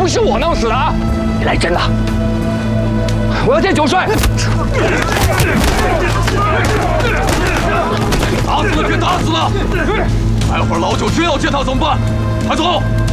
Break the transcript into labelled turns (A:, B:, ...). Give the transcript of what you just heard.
A: 不是我弄死的啊！你来真的！我要见九帅。
B: 打死了便打死了，待会儿老九真要见他怎么办？快走！